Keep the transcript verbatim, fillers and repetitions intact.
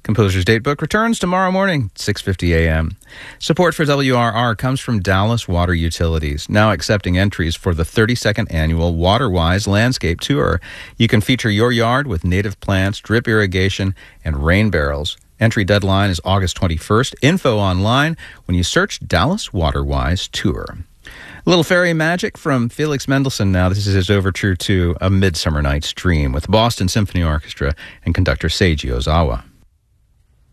Composer's Datebook returns tomorrow morning, six fifty a.m. Support for W R R comes from Dallas Water Utilities, now accepting entries for the thirty-second annual WaterWise Landscape Tour. You can feature your yard with native plants, drip irrigation, and rain barrels. Entry deadline is August twenty-first. Info online when you search Dallas WaterWise Tour. A little fairy magic from Felix Mendelssohn now. This is his overture to A Midsummer Night's Dream with Boston Symphony Orchestra and conductor Seiji Ozawa.